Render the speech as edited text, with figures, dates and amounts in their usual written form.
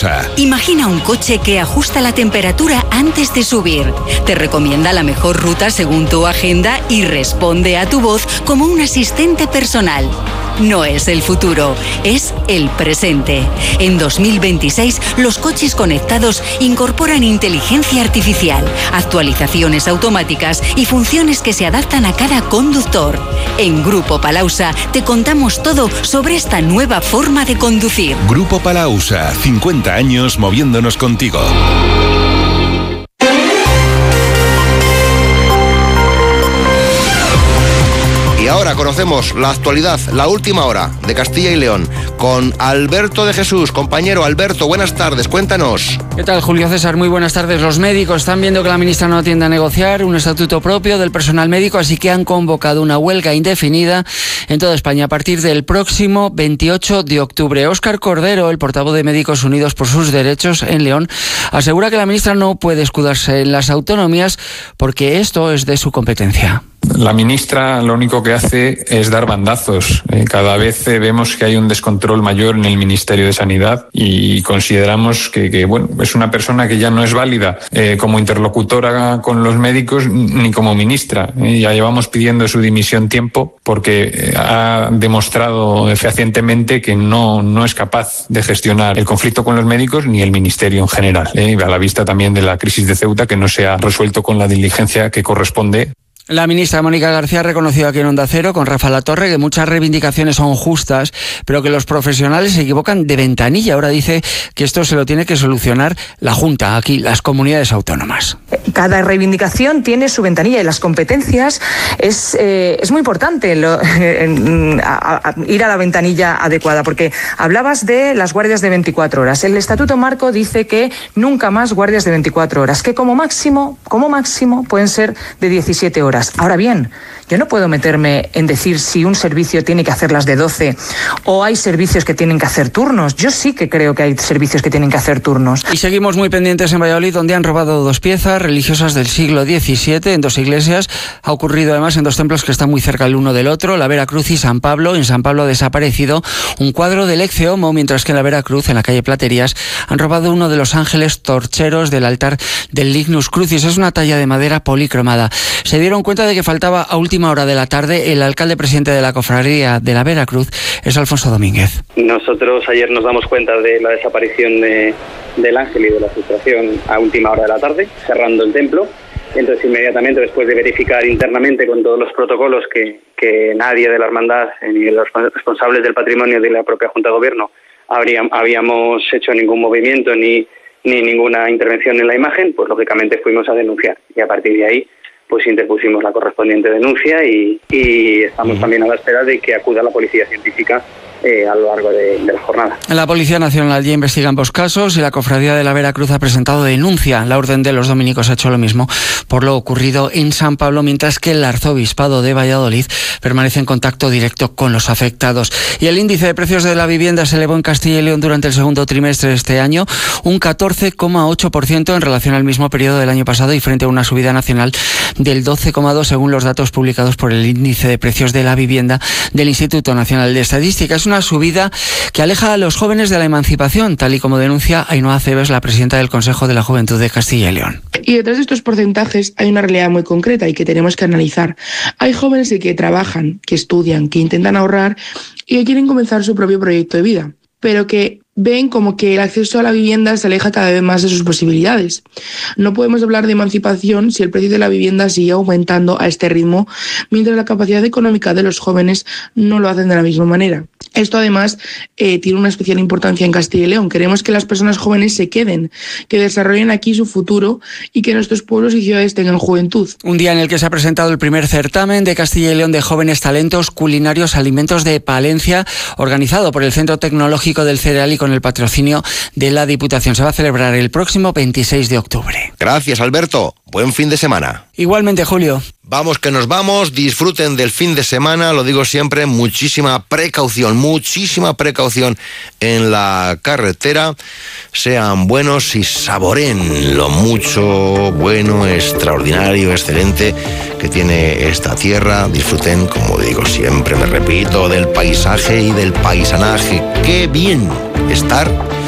Palausa. Imagina un coche que ajusta la temperatura antes de subir, te recomienda la mejor ruta según tu agenda y responde a tu voz como un asistente personal. No es el futuro, es el presente. En 2026, los coches conectados incorporan inteligencia artificial, actualizaciones automáticas y funciones que se adaptan a cada conductor. En Grupo Palausa te contamos todo sobre esta nueva forma de conducir. Grupo Palausa, 50 años moviéndonos contigo. Y ahora conocemos la actualidad, la última hora de Castilla y León, con Alberto de Jesús. Compañero Alberto, buenas tardes, cuéntanos. ¿Qué tal, Julio César? Muy buenas tardes. Los médicos están viendo que la ministra no atiende a negociar un estatuto propio del personal médico, así que han convocado una huelga indefinida en toda España a partir del próximo 28 de octubre. Óscar Cordero, el portavoz de Médicos Unidos por sus Derechos en León, asegura que la ministra no puede escudarse en las autonomías porque esto es de su competencia. La ministra lo único que hace es dar bandazos. Cada vez vemos que hay un descontrol mayor en el Ministerio de Sanidad y consideramos que es una persona que ya no es válida como interlocutora con los médicos ni como ministra. Ya llevamos pidiendo su dimisión tiempo porque ha demostrado fehacientemente que no es capaz de gestionar el conflicto con los médicos ni el Ministerio en general. A la vista también de la crisis de Ceuta, que no se ha resuelto con la diligencia que corresponde. La ministra Mónica García ha reconocido aquí en Onda Cero con Rafa Latorre que muchas reivindicaciones son justas, pero que los profesionales se equivocan de ventanilla. Ahora dice que esto se lo tiene que solucionar la Junta, aquí, las comunidades autónomas. Cada reivindicación tiene su ventanilla y las competencias es muy importante ir a la ventanilla adecuada, porque hablabas de las guardias de 24 horas. El Estatuto Marco dice que nunca más guardias de 24 horas, que como máximo pueden ser de 17 horas. Ahora bien, yo no puedo meterme en decir si un servicio tiene que hacerlas de 12 o hay servicios que tienen que hacer turnos. Yo sí que creo que hay servicios que tienen que hacer turnos. Y seguimos muy pendientes en Valladolid, donde han robado 2 piezas religiosas del siglo XVII en 2 iglesias. Ha ocurrido además en 2 templos que están muy cerca el uno del otro, la Veracruz y San Pablo. En San Pablo ha desaparecido un cuadro del Ecce Homo, mientras que en la Veracruz, en la calle Platerías, han robado uno de los ángeles torcheros del altar del Lignus Crucis. Es una talla de madera policromada. Se dieron cuenta de que faltaba a última hora de la tarde. El alcalde presidente de la cofradía de la Veracruz es Alfonso Domínguez. Nosotros ayer nos damos cuenta de la desaparición del ángel y de la frustración a última hora de la tarde, cerrando el templo. Entonces, inmediatamente, después de verificar internamente con todos los protocolos que nadie de la hermandad ni los responsables del patrimonio de la propia Junta de Gobierno habíamos hecho ningún movimiento ni ninguna intervención en la imagen, pues lógicamente fuimos a denunciar. Y a partir de ahí pues interpusimos la correspondiente denuncia y estamos también a la espera de que acuda la Policía Científica a lo largo de la jornada. La Policía Nacional ya investiga ambos casos y la Cofradía de la Veracruz ha presentado denuncia. La Orden de los Dominicos ha hecho lo mismo por lo ocurrido en San Pablo, mientras que el Arzobispado de Valladolid permanece en contacto directo con los afectados. Y el índice de precios de la vivienda se elevó en Castilla y León durante el segundo trimestre de este año un 14,8% en relación al mismo periodo del año pasado y frente a una subida nacional del 12,2% según los datos publicados por el índice de precios de la vivienda del Instituto Nacional de Estadística. Es una subida que aleja a los jóvenes de la emancipación, tal y como denuncia Ainhoa Cebes, la presidenta del Consejo de la Juventud de Castilla y León. Y detrás de estos porcentajes hay una realidad muy concreta y que tenemos que analizar. Hay jóvenes que trabajan, que estudian, que intentan ahorrar y que quieren comenzar su propio proyecto de vida, pero que ven como que el acceso a la vivienda se aleja cada vez más de sus posibilidades. No podemos hablar de emancipación si el precio de la vivienda sigue aumentando a este ritmo, mientras la capacidad económica de los jóvenes no lo hacen de la misma manera. Esto además tiene una especial importancia en Castilla y León. Queremos que las personas jóvenes se queden, que desarrollen aquí su futuro y que nuestros pueblos y ciudades tengan juventud. Un día en el que se ha presentado el primer certamen de Castilla y León de jóvenes talentos culinarios alimentos de Palencia, organizado por el Centro Tecnológico del Cereal y con el patrocinio de la Diputación. Se va a celebrar el próximo 26 de octubre. Gracias, Alberto. Buen fin de semana. Igualmente, Julio. Vamos que nos vamos, disfruten del fin de semana, lo digo siempre, muchísima precaución en la carretera, sean buenos y saboreen lo mucho, bueno, extraordinario, excelente que tiene esta tierra, disfruten, como digo siempre, me repito, del paisaje y del paisanaje, qué bien estar